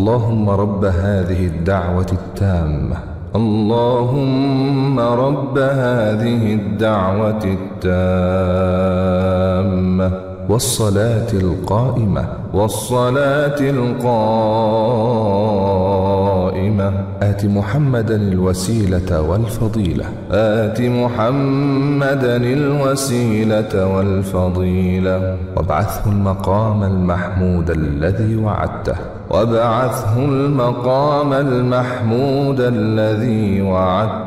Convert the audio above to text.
اللهم رب هذه الدعوة التامة اللهم رب هذه الدعوة التامة والصلاة القائمة آت محمدا الوسيلة والفضيلة وابعثه المقام المحمود الذي وعدته